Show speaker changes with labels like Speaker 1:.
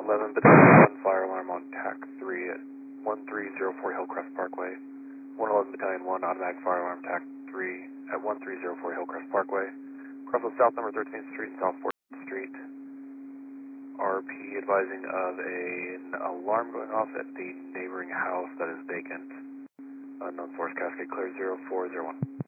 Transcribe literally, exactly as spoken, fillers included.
Speaker 1: eleven Battalion, one fire alarm on T A C three at one three zero four Hillcrest Parkway. one eleven Battalion, one automatic fire alarm T A C three at one three zero four Hillcrest Parkway. Crossroads South number thirteenth Street and South fourteenth Street. R P advising of a, an alarm going off at the neighboring house that is vacant. Unknown source, Cascade clear zero four zero one.